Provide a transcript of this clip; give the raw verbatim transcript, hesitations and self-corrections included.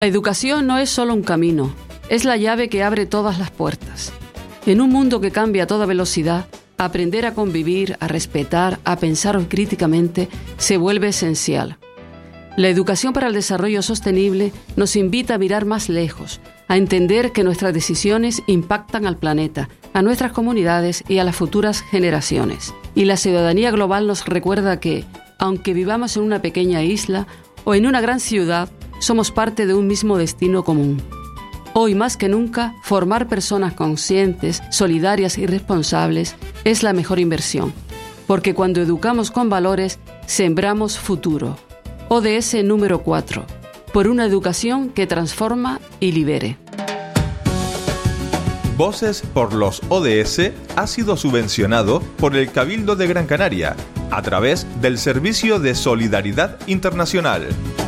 La educación no es solo un camino, es la llave que abre todas las puertas. En un mundo que cambia a toda velocidad, aprender a convivir, a respetar, a pensar críticamente se vuelve esencial. La educación para el desarrollo sostenible nos invita a mirar más lejos, a entender que nuestras decisiones impactan al planeta, a nuestras comunidades y a las futuras generaciones. Y la ciudadanía global nos recuerda que, aunque vivamos en una pequeña isla o en una gran ciudad, somos parte de un mismo destino común. Hoy más que nunca, formar personas conscientes, solidarias y responsables es la mejor inversión, porque cuando educamos con valores, sembramos futuro. O D S número cuatro, por una educación que transforma y libere. Voces por los O D S ha sido subvencionado por el Cabildo de Gran Canaria a través del Servicio de Solidaridad Internacional.